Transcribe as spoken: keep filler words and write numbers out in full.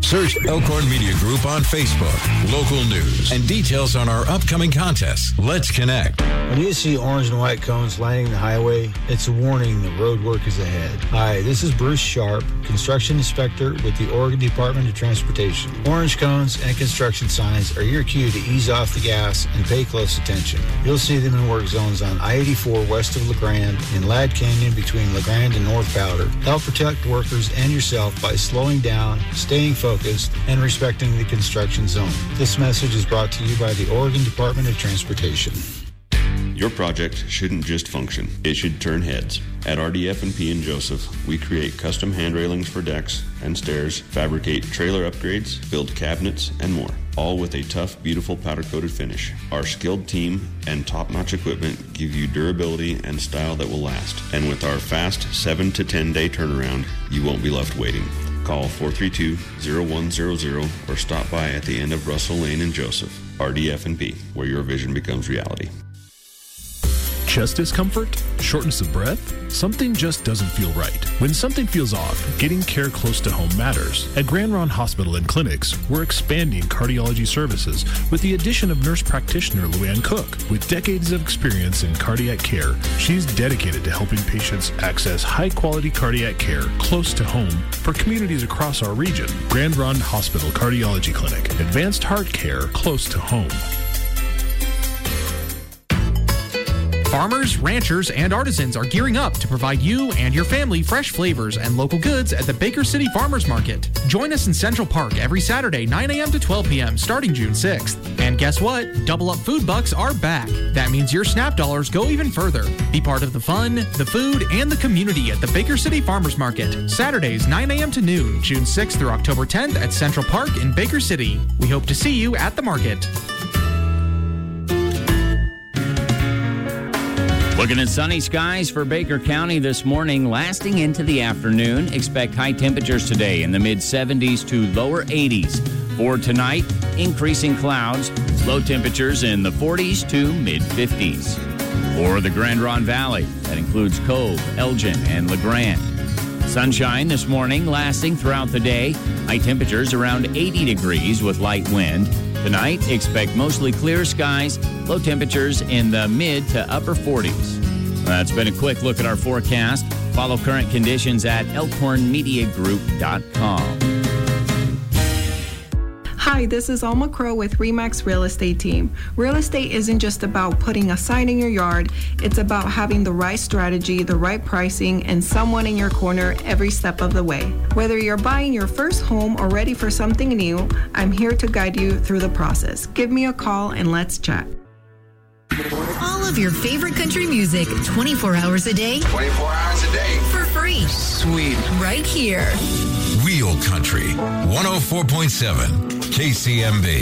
Search Elkhorn Media Group on Facebook, local news, and details on our upcoming contests. Let's connect. When you see orange and white cones lining the highway, it's a warning that road work is ahead. Hi, this is Bruce Sharp, construction inspector with the Oregon Department of Transportation. Orange cones and construction signs are your cue to ease off the gas and pay close attention. You'll see them in work zones on I eighty-four west of LeGrand, in Ladd Canyon between LeGrand and North Powder. Help protect workers and yourself by slowing down, staying focused, and respecting the construction zone. This message is brought to you by the Oregon Department of Transportation. Your project shouldn't just function, it should turn heads. At R D F and P in Joseph, we create custom hand railings for decks and stairs, fabricate trailer upgrades, build cabinets, and more, all with a tough, beautiful powder-coated finish. Our skilled team and top-notch equipment give you durability and style that will last. And with our fast seven to ten day turnaround, you won't be left waiting. Call four three two, zero one zero zero or stop by at the end of Russell Lane in Joseph. R D F and P, where your vision becomes reality. Chest discomfort? Shortness of breath? Something just doesn't feel right. When something feels off, getting care close to home matters. At Grand Ronde Hospital and Clinics, we're expanding cardiology services with the addition of nurse practitioner Luann Cook. With decades of experience in cardiac care, she's dedicated to helping patients access high-quality cardiac care close to home for communities across our region. Grand Ronde Hospital Cardiology Clinic. Advanced heart care close to home. Farmers, ranchers, and artisans are gearing up to provide you and your family fresh flavors and local goods at the Baker City Farmers Market. Join us in Central Park every Saturday, nine a.m. to twelve p.m. starting June sixth. And guess what? Double Up Food Bucks are back. That means your SNAP dollars go even further. Be part of the fun, the food, and the community at the Baker City Farmers Market. Saturdays, nine a.m. to noon, June sixth through October tenth at Central Park in Baker City. We hope to see you at the market. Looking at sunny skies for Baker County this morning, lasting into the afternoon. Expect high temperatures today in the mid seventies to lower eighties. For tonight, increasing clouds, low temperatures in the forties to mid fifties. For the Grand Ronde Valley, that includes Cove, Elgin, and LeGrand. Sunshine this morning, lasting throughout the day. High temperatures around eighty degrees with light wind. Tonight, expect mostly clear skies, low temperatures in the mid to upper forties. That's been a quick look at our forecast. Follow current conditions at elkhorn media group dot com. Hi, this is Alma Crow with RE/MAX Real Estate Team. Real estate isn't just about putting a sign in your yard. It's about having the right strategy, the right pricing, and someone in your corner every step of the way. Whether you're buying your first home or ready for something new, I'm here to guide you through the process. Give me a call and let's chat. All of your favorite country music, twenty-four hours a day. twenty-four hours a day. For free. Sweet. Right here. Real Country, one oh four point seven K C M B.